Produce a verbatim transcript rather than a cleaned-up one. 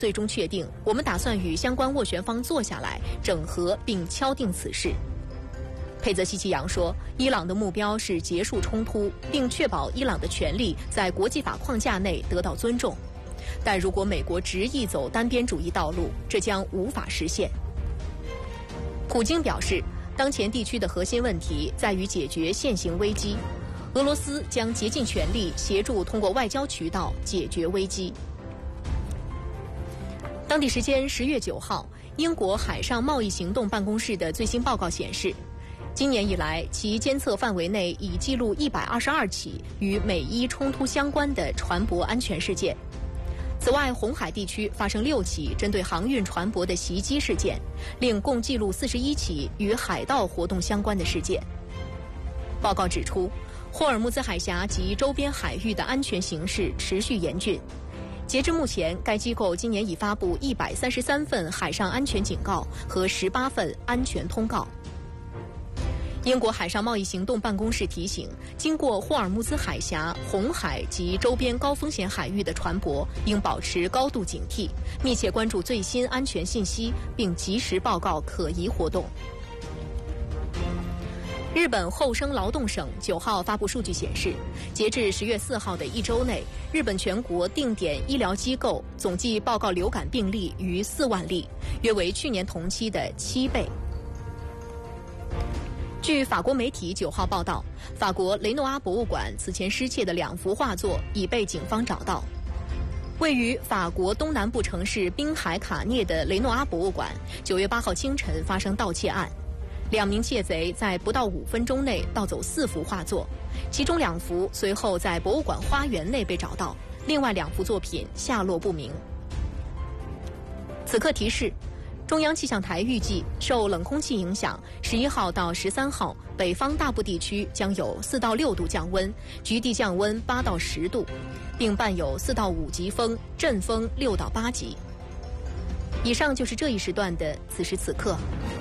最终确定，我们打算与相关斡旋方坐下来整合并敲定此事。佩泽西奇扬说，伊朗的目标是结束冲突，并确保伊朗的权利在国际法框架内得到尊重。但如果美国执意走单边主义道路，这将无法实现。普京表示，当前地区的核心问题在于解决现行危机，俄罗斯将竭尽全力协助通过外交渠道解决危机。当地时间十月九号，英国海上贸易行动办公室的最新报告显示，今年以来，其监测范围内已记录一百二十二起与美伊冲突相关的船舶安全事件。此外，红海地区发生六起针对航运船舶的袭击事件，另共记录四十一起与海盗活动相关的事件。报告指出，霍尔木兹海峡及周边海域的安全形势持续严峻。截至目前，该机构今年已发布一百三十三份海上安全警告和十八份安全通告。英国海上贸易行动办公室提醒，经过霍尔木兹海峡、红海及周边高风险海域的船舶应保持高度警惕，密切关注最新安全信息，并及时报告可疑活动。日本厚生劳动省九号发布数据显示，截至十月四号的一周内，日本全国定点医疗机构总计报告流感病例逾四万例，约为去年同期的七倍。据法国媒体九号报道，法国雷诺阿博物馆此前失窃的两幅画作已被警方找到。位于法国东南部城市滨海卡涅的雷诺阿博物馆，九月八号清晨发生盗窃案。两名窃贼在不到五分钟内盗走四幅画作，其中两幅随后在博物馆花园内被找到，另外两幅作品下落不明。此刻提示，中央气象台预计，受冷空气影响，十一号到十三号，北方大部地区将有四到六度降温，局地降温八到十度，并伴有四到五级风，阵风六到八级。以上就是这一时段的此时此刻。